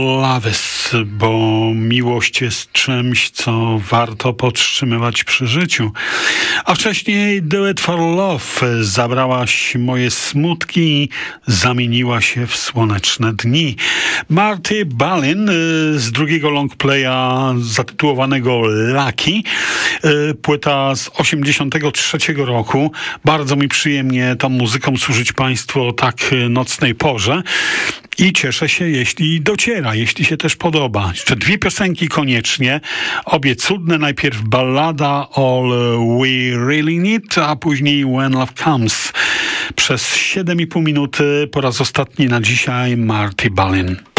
Loves, bo miłość jest czymś, co warto podtrzymywać przy życiu. A wcześniej Do It For Love, zabrałaś moje smutki i zamieniła się w słoneczne dni. Marty Balin z drugiego longplaya zatytułowanego Lucky, płyta z 83 roku. Bardzo mi przyjemnie tą muzyką służyć Państwu o tak nocnej porze. I cieszę się, jeśli dociera, jeśli się też podoba. Jeszcze dwie piosenki koniecznie, obie cudne. Najpierw ballada All We Really Need, a później When Love Comes. Przez 7,5 minuty po raz ostatni na dzisiaj Marty Balin.